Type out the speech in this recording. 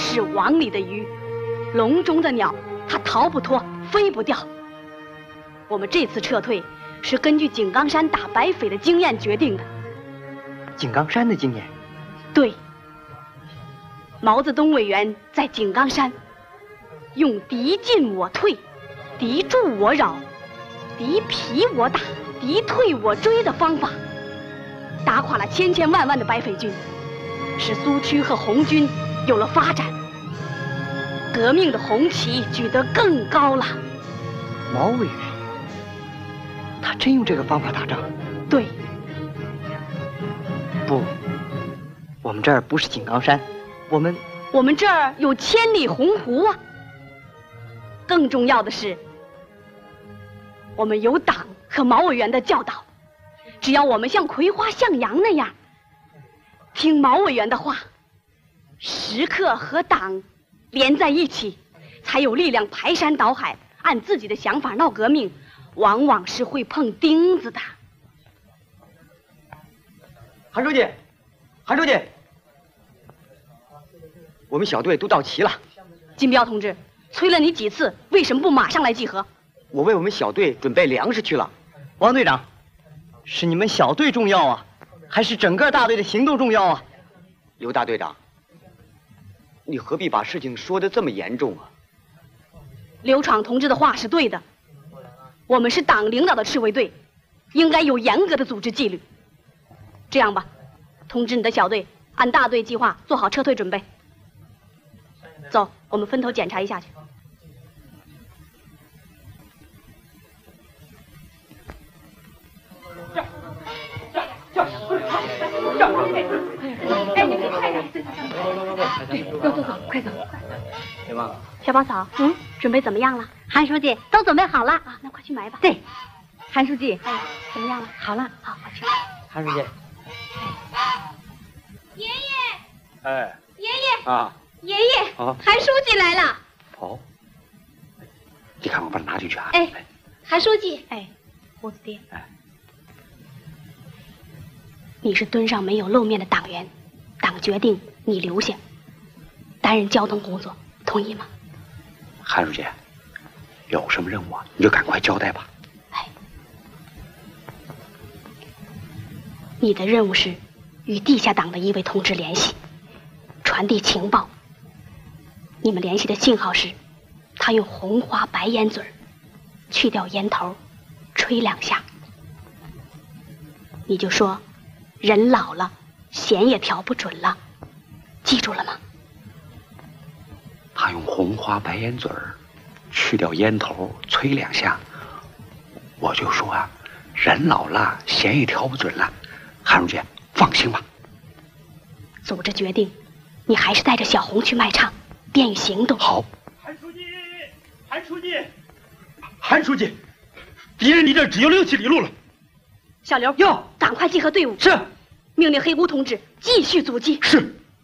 是网里的鱼，笼中的鸟，它逃不脱，飞不掉。我们这次撤退是根据井冈山打白匪的经验决定的。 井冈山的经验？ 对。毛泽东委员在井冈山用敌进我退，敌驻我扰，敌疲我打，敌退我追的方法，打垮了千千万万的白匪军，使苏区和红军有了发展，革命的红旗举得更高了。 毛委员，他真用这个方法打仗？ 对。 不，我们这儿不是井冈山，我们这儿有千里鸿鹄啊。更重要的是，我们有党和毛委员的教导，只要我们像葵花向阳那样听毛委员的话，时刻和党连在一起，才有力量排山倒海，按自己的想法闹革命，往往是会碰钉子的。 韩书记，韩书记，我们小队都到齐了。 金彪同志，催了你几次，为什么不马上来集合？ 我为我们小队准备粮食去了。王队长，是你们小队重要啊，还是整个大队的行动重要啊？ 刘大队长，你何必把事情说得这么严重啊？ 刘闯同志的话是对的，我们是党领导的赤卫队，应该有严格的组织纪律。这样吧，通知你的小队，按大队计划做好撤退准备。走，我们分头检查一下去。哎，你们快点！走，快走！小宝嫂，准备怎么样了？ 韩书记，都准备好了啊，那快去买吧。 对，韩书记， 哎，怎么样了？ 好了， 好，快去。 韩书记， 爷爷， 哎， 爷爷啊， 爷爷，韩书记来了。 哦，你看我把它拿进去啊。 哎，韩书记， 哎，胡子爹， 哎， 你是墩上没有露面的党员，党决定你留下，担任交通工作，同意吗？ 韩书记，有什么任务啊，你就赶快交代吧。 哎，你的任务是与地下党的一位同志联系，传递情报。你们联系的信号是，他用红花白烟嘴去掉烟头，吹2下。你就说，人老了，弦也调不准了，记住了吗？ 他用红花白烟嘴去掉烟头，吹2下。我就说啊，人老了，弦也调不准了。韩书记，放心吧。 组织决定，你还是带着小红去卖唱，便于行动。 好。 韩书记，韩书记，韩书记，敌人离这只有6、7里路了。 小刘，赶快集合队伍。 是。 命令黑姑同志继续阻击。 是。